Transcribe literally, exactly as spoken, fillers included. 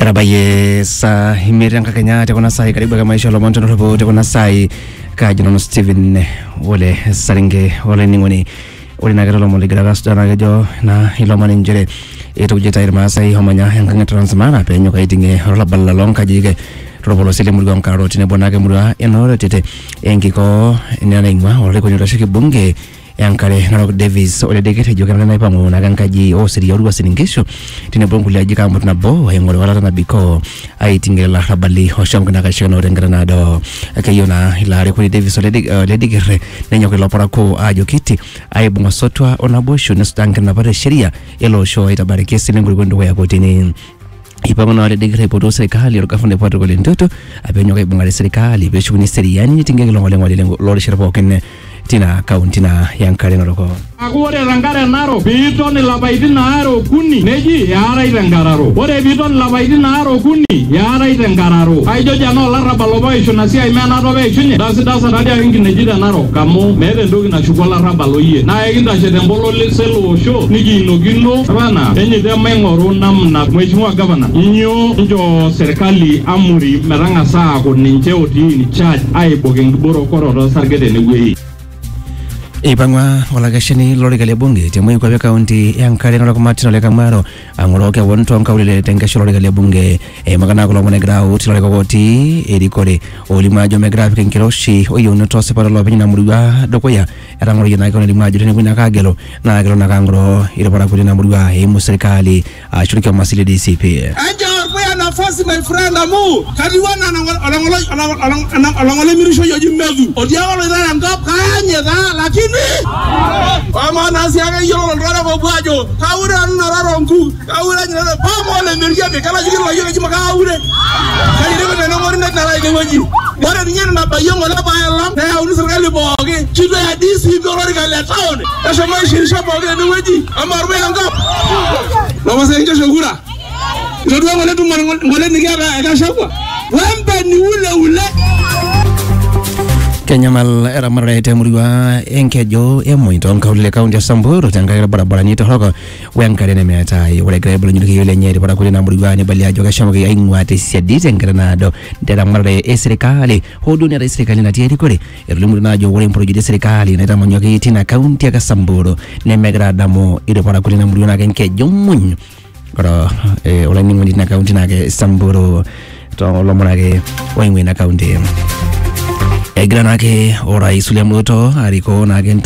Erabaye sa himiranga Kenya te kona sai karibu kama maisha lomonto ndopo te kona sai ka jino Steven wole saringe wole ningoni wole nagara lomo ligira gasdana gajo na ilomani njere eto jeta irma sai homanya hanganga transmana pe nyoka itinge rola balla lonka jige robolo sele murgo nkaro tine bonage murwa enoro tete engiko nena ingwa wole ko nyota shiki bunge yankare Narok Davis ole degete joka na ipango na gankaji o siri yoruwa siningesho tine bongo lyaji kama tuna bo hengole wala na biko aitingela habali hosham kana kashano rengranado akayona hilare kuli Davis ole degere nenyo ke lopora ko ajo kiti aibunga sotwa onabosho nestanka na pare sheria elo show itabariki sinengulu kwendo ya kotini ipango na wale digre poto serikali rokafunde poto kule ntoto apenyo kai bunga serikali beshuni seriani tingenge longole ngole lengo lori shirpo kenne tina kaunti na yankare noroko agore rangare naro biton labaidi naro kuni neji yara irangararo ore biton labaidi naro kuni yara irangararo aijo jano lara balobo ishuna sia imena robe ishunye dasi dasa radia hingi neji naro kamo mede ndogi na shukola rabaloye na eginda shedembolo leselo show niji inogino bana enye de mengoro namna mheshimiwa governor inyo njo serikali amuri meranga saa ko ninje oti charge ai bogeng boro kororo sargede negwe Ipangwa wala gashini lori kale bunge temwe kwa kaunti yankare no kumati no kamaro angoloke wonto nkawlile tengasho lori kale bunge e magana ko lomone grau tilore kokoti erikore olimajo me graphic nkiroshi oyo no tose para lobe na muriwa dokoya era ngoro yana ko limajo tene kuna kagelo na agelo na kangro ile para kuli na muriwa e mu serikali ashiriki wa masili D C P anja kwa nafasi my friend amu kadiwana alangolo alangolo mirisho yoji mezu odiagolo ira ngap kanye da lakini Mama nasi aga yolo rara ko buajo kaura na raro nku kaura ni na pamo le mirja be kala jigiro la yoga jima kaure kali de no ngori na la de waji bora ni na bayo ngola ba lam na unu serikali boge chido ya D C P lori kale town esho mai shirisha boge de waji amar be ngap no mase nje shogura ndio ngole tu ngole ni ga ga shakwa wembe ni ule ule Kenyamal era marete muriwa enkejo emoito nkawlile kaunti ya Samburu tangara barabara ni tohoko wenkare ne meta wale greblo nyuki yule nyeri para kulina muriwa ni bali ajoka shamu ya ingwate siadite ngranado dera marre e serikali hodu ne serikali na tieri kore erlimu najo wale project serikali na tamanyo kitina kaunti ya Samburu ne megrada mo ire para kulina muriwa na kenkejo munyu kora e wale ningi na kaunti na ke Samburu to lomorage wengwe na kaunti Egranake ora isulia mloto ariko na